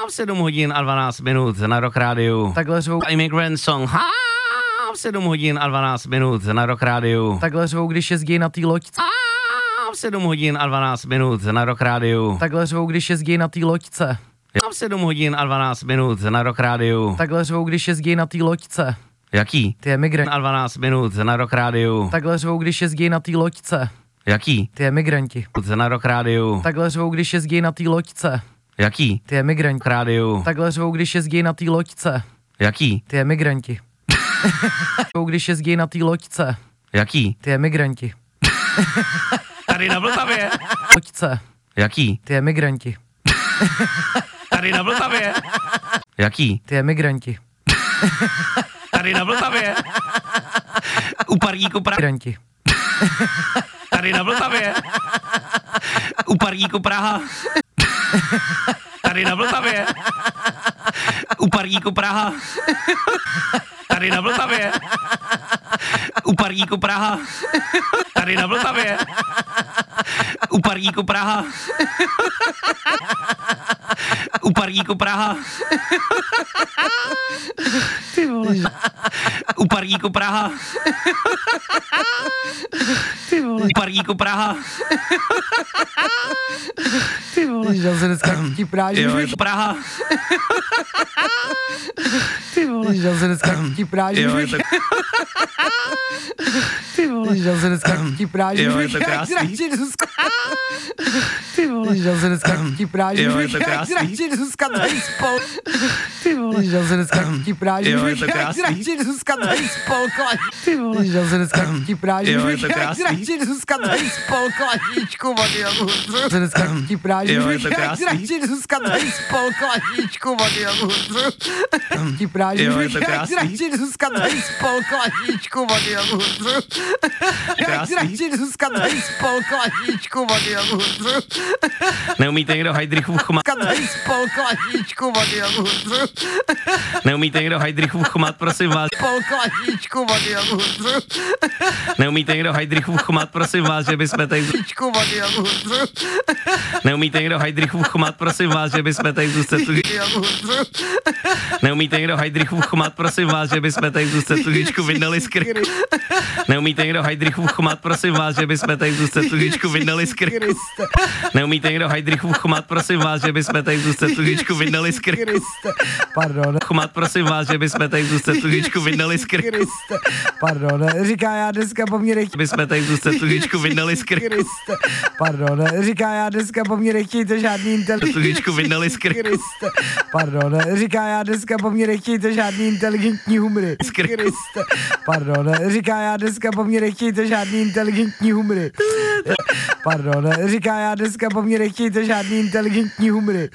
v 7 hodin a 12 minut na Rock Rádiu. Takhle řvou Immigrant Song. V 7 hodin a 12 minut na Rock Rádiu. Takhle řvou, když jezdí na té loďce. V 7 hodin a 12 minut na Rock Rádiu. Takhle řvou, když jezdí na té loďce. V 7 hodin a 12 minut na Rock Rádiu. Takhle řvou, když jezdí na té loďce. Jaký? Ty emigranti. A 12 minut na Rock Rádiu. Takhle řvou, když jezdí na té loďce. Jaký? Ty emigranti. Na Rock Rádiu. Takhle řvou, když jezdí na té loďce. Jaký? Ty emigranti. K rádiu. Takhle řvou, když jezdí na té loďce. Jaký? Ty emigranti. Když jezdí na té loďce. Jaký? Ty emigranti. Tady na Vltavě. Loďce. Jaký? Ty emigranti. Tady na Vltavě. Jaký? Ty emigranti. Tady na Vltavě. U parníku Emigranti. Tady na Vltavě. U parníku Praha. Tady na Vltavě. U parníku Praha. Tady na Vltavě. U parníku Praha. Tady na Vltavě. U parníku Praha. U parníku Praha. Ty vole. U parníku Praha. Ty vole. U parníku Praha. Ty vole. Já se dneska ti práží. Jo, je to Praha. Ty vole. Já se dneska ti práží. Jo, je to... Ty vole. Já se dneska ti práží. Jo, je to krásný. Ty vole. Já se dneska ti práží. Jo, je to krásný. Ty vole. Já se dneska ti práží. Jo, je to krásný. Ty vole. Já se dneska ti práží. Jo, je to krásný. Se dneska ti práží. Jo, je to krásný. Ti práží. Jo, je to krásný. Neumíte někdo Heidrichův chmat? Neumíte někdo Heidrichův chmat, prosím vás? Neumíte někdo Heidrichův chmat, prosím vás, že bychom tady... Neumíte někdo Heidrichův chmat, prosím vás, že bychom tady zůstali tu... Neumíte někdo Heidrichův chmat, prosím vás, že bychom tady zůstali tu žičku vydali z krku. Neumíte někdo Heidrichův chmat, prosím vás, že bychom tady zůstali tu žičku vydali z krku. Neumíte někdo Heidrichův chmat, prosím vás, že bychom tady zůstali tu žičku vydali z krku. Pardon. Chmat, prosím vás, že bychom tady zůstali tu žičku vydali z krku. Pardon. Říká, já dneska po mně nechtějte. Bychom tady zůstali tu žičku vydali z krku. Pardon. Říká, já dneska po mně nechtějte žádný inteligentní. Tu žičku vydali z krku. Pardon. Říká, já dneska po mně nechtějte žádný inteligentní humry. Z krku. Pardon. Říká, já dneska po mně nechtějte žádný inteligentní humry. Pardon. Říká, já dneska po mně nechtějte žádný inteligentní humry.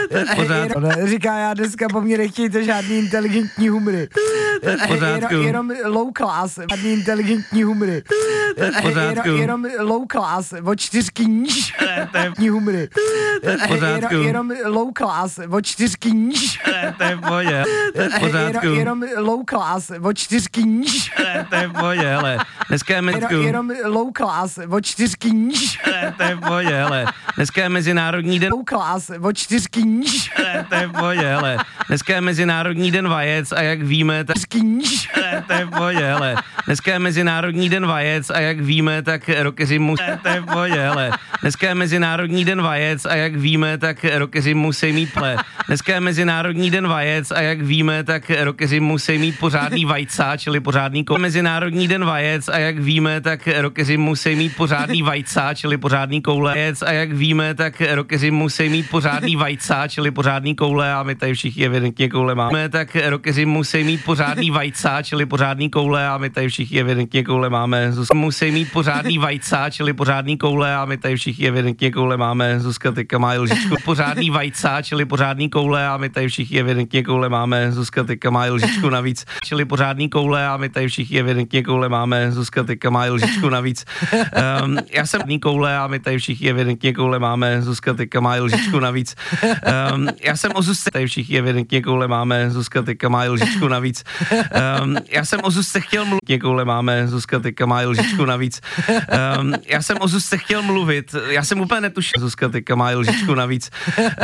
Říká, já dneska po mně nechtějte žádný inteligentní humry. Jenom low class, žádný inteligentní humry. Jenom low class, o 4 níž. Humry. Jenom low class, o 4 níž. To je v pohodě. Jenom low class, o 4 níž. To je v pohodě, hele. Dneska je Jenom low class, o 4 níž. To je v pohodě, hele. Dneska je Mezinárodní den... Low class, o 4 níž. To je v pohodě, hele. Dneska je Mezinárodní den vajec a jak víme, tak... Níž. To je v pohodě, hele. Dneska je Mezinárodní den vajec a jak víme, tak rockeři musí... To je v pohodě, hele. Dneska je Mezinárodní den vajec a jak víme, tak rockeři musí mít ple. Dneska je Mezinárodní den vajec a jak víme, tak rockeři musí mít pořádný vajca, čili pořádný koule. Mezinárodní den vajec a jak víme, tak rockeři musí mít pořádný vajca, čili pořádný koule. A jak víme, tak rockeři musí mít pořádný vajca, čili pořádný koule a my tady všichni evidentně koule máme. Tak rockeři musí mít pořádný vajca, čili pořádný koule a my tady všichni evidentně koule máme. Zuzka musí mít pořádný vajca, čili pořádný koule a my tady všichni evidentně koule máme. Zuzka teďka má lžičku. Pořádný vajca, čili pořádný koule a my tady všichni evidentně koule máme. Zuzka teďka má lžičku navíc, čili pořádný koule a my tady všichni evidentně koule máme. Zuzka teďka má lžičku navíc. Já jsem koule a my tady všichni evidentně koule máme. Zuzka teďka má lžičku navíc. Já jsem o Zuzce, tady všichni evidentně koule máme. Zuzka teďka má lžičku navíc. Já jsem o Zuzce chtěl mluvit. Koule máme. Zuzka teďka má lžičku navíc. Já jsem o Zuzce chtěl mluvit. Já jsem úplně netušil. Zuzka teďka má lžičku navíc.